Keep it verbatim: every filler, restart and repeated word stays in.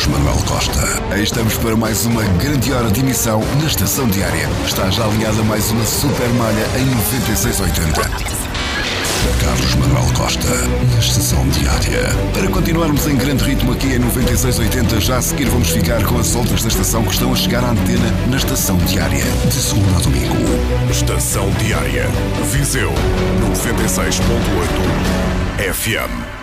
Manuel Costa. Aí estamos para mais uma grande hora de emissão na Estação Diária. Está já alinhada mais uma super malha em noventa e seis oitenta. Carlos Manuel Costa, na Estação Diária. Para continuarmos em grande ritmo aqui em noventa e seis oitenta, já a seguir vamos ficar com as soltas da estação que estão a chegar à antena na Estação Diária, de segunda a domingo. Estação Diária, Viseu, noventa e seis ponto oito F M.